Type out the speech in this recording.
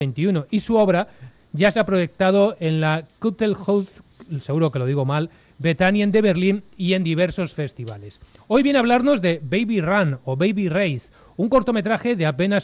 21 y su obra ya se ha proyectado en la Kulturhaus, seguro que lo digo mal, Bethanien de Berlín y en diversos festivales. Hoy viene a hablarnos de Baby Run o Baby Race, un cortometraje de apenas